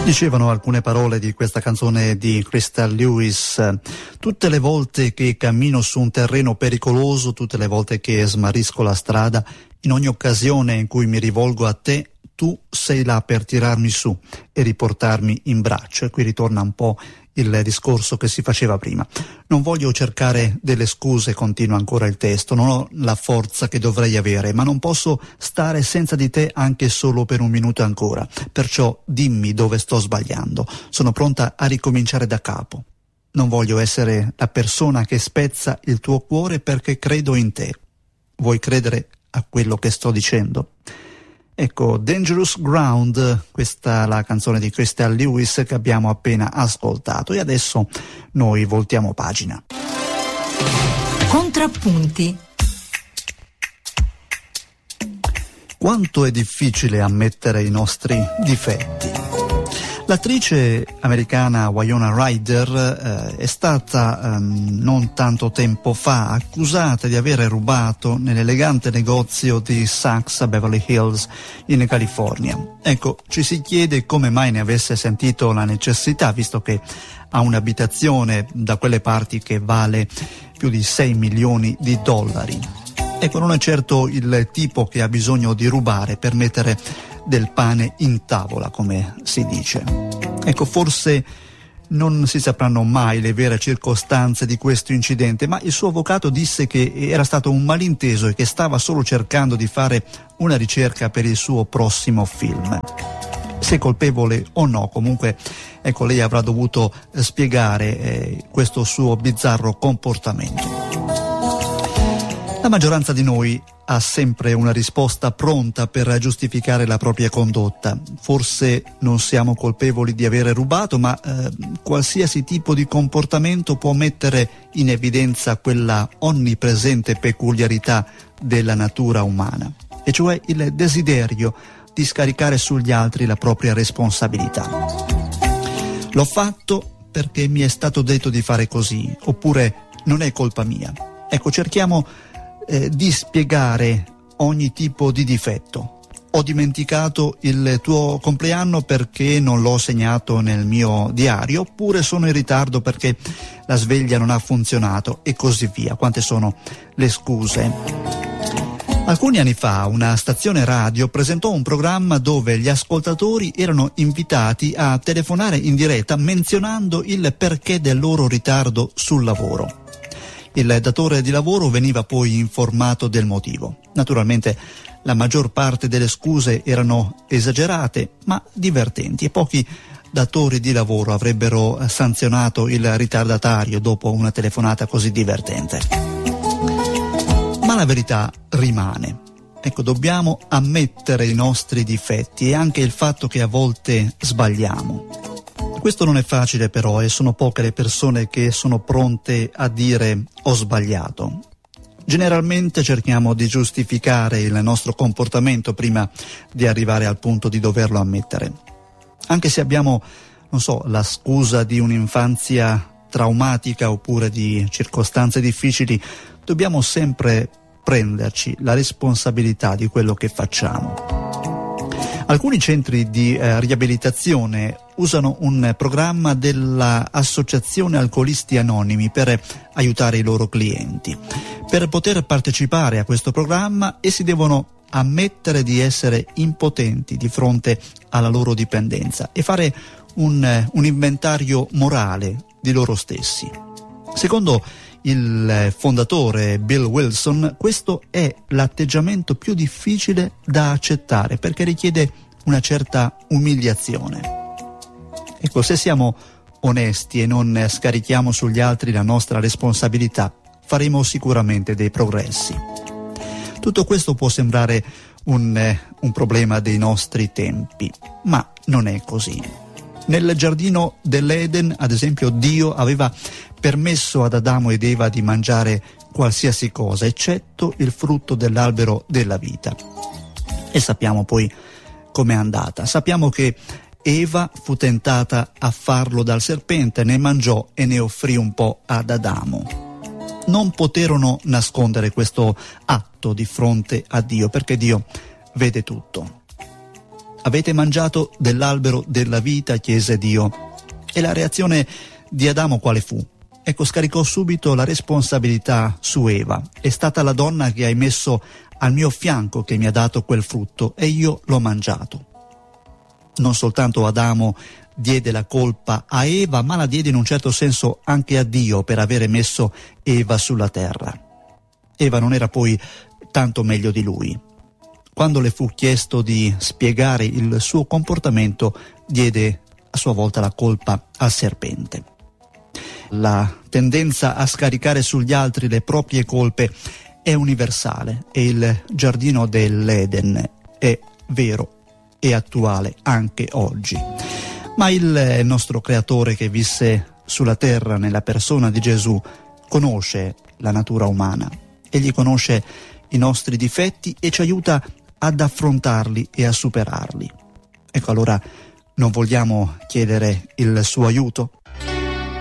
Dicevano alcune parole di questa canzone di Crystal Lewis: tutte le volte che cammino su un terreno pericoloso, tutte le volte che smarisco la strada, in ogni occasione in cui mi rivolgo a te, tu sei là per tirarmi su e riportarmi in braccio. E qui ritorna un po' il discorso che si faceva prima. Non voglio cercare delle scuse, continua ancora il testo, non ho la forza che dovrei avere, ma non posso stare senza di te anche solo per un minuto ancora. Perciò dimmi dove sto sbagliando. Sono pronta a ricominciare da capo. Non voglio essere la persona che spezza il tuo cuore perché credo in te. Vuoi credere a quello che sto dicendo? Ecco, Dangerous Ground, questa è la canzone di Crystal Lewis che abbiamo appena ascoltato, e adesso noi voltiamo pagina. Contrappunti. Quanto è difficile ammettere i nostri difetti. L'attrice americana Winona Ryder è stata non tanto tempo fa accusata di aver rubato nell'elegante negozio di Saks a Beverly Hills in California. Ecco, ci si chiede come mai ne avesse sentito la necessità, visto che ha un'abitazione da quelle parti che vale più di $6 milioni. Ecco, non è certo il tipo che ha bisogno di rubare per mettere del pane in tavola, come si dice. Ecco, forse non si sapranno mai le vere circostanze di questo incidente, ma il suo avvocato disse che era stato un malinteso e che stava solo cercando di fare una ricerca per il suo prossimo film. Se colpevole o no, comunque, ecco, lei avrà dovuto spiegare questo suo bizzarro comportamento. La maggioranza di noi ha sempre una risposta pronta per giustificare la propria condotta. Forse non siamo colpevoli di avere rubato, ma qualsiasi tipo di comportamento può mettere in evidenza quella onnipresente peculiarità della natura umana, e cioè il desiderio di scaricare sugli altri la propria responsabilità. L'ho fatto perché mi è stato detto di fare così, oppure non è colpa mia. Ecco, cerchiamo di spiegare ogni tipo di difetto. Ho dimenticato il tuo compleanno perché non l'ho segnato nel mio diario, oppure sono in ritardo perché la sveglia non ha funzionato, e così via. Quante sono le scuse? Alcuni anni fa una stazione radio presentò un programma dove gli ascoltatori erano invitati a telefonare in diretta menzionando il perché del loro ritardo sul lavoro. Il datore di lavoro veniva poi informato del motivo. Naturalmente la maggior parte delle scuse erano esagerate ma divertenti, e pochi datori di lavoro avrebbero sanzionato il ritardatario dopo una telefonata così divertente. Ma la verità rimane. Ecco, dobbiamo ammettere i nostri difetti e anche il fatto che a volte sbagliamo. Questo non è facile però, e sono poche le persone che sono pronte a dire ho sbagliato. Generalmente cerchiamo di giustificare il nostro comportamento prima di arrivare al punto di doverlo ammettere. Anche se abbiamo, non so, la scusa di un'infanzia traumatica oppure di circostanze difficili, dobbiamo sempre prenderci la responsabilità di quello che facciamo. Alcuni centri di riabilitazione usano un programma dell'Associazione Alcolisti Anonimi per aiutare i loro clienti. Per poter partecipare a questo programma, essi devono ammettere di essere impotenti di fronte alla loro dipendenza e fare un inventario morale di loro stessi. Secondo il fondatore Bill Wilson, questo è l'atteggiamento più difficile da accettare perché richiede una certa umiliazione. Ecco, se siamo onesti e non scarichiamo sugli altri la nostra responsabilità, faremo sicuramente dei progressi. Tutto questo può sembrare un problema dei nostri tempi, ma non è così. Nel giardino dell'Eden, ad esempio, Dio aveva permesso ad Adamo ed Eva di mangiare qualsiasi cosa, eccetto il frutto dell'albero della vita. E sappiamo poi com'è andata. Sappiamo che Eva fu tentata a farlo dal serpente, ne mangiò e ne offrì un po' ad Adamo. Non poterono nascondere questo atto di fronte a Dio, perché Dio vede tutto. Avete mangiato dell'albero della vita, chiese Dio. E la reazione di Adamo quale fu? Ecco, scaricò subito la responsabilità su Eva. È stata la donna che hai messo al mio fianco che mi ha dato quel frutto e io l'ho mangiato. Non soltanto Adamo diede la colpa a Eva, ma la diede in un certo senso anche a Dio per avere messo Eva sulla terra. Eva non era poi tanto meglio di lui. Quando le fu chiesto di spiegare il suo comportamento, diede a sua volta la colpa al serpente. La tendenza a scaricare sugli altri le proprie colpe è universale e il giardino dell'Eden è vero e attuale anche oggi. Ma il nostro creatore che visse sulla terra nella persona di Gesù conosce la natura umana, egli conosce i nostri difetti e ci aiuta ad affrontarli e a superarli. Ecco, allora non vogliamo chiedere il suo aiuto?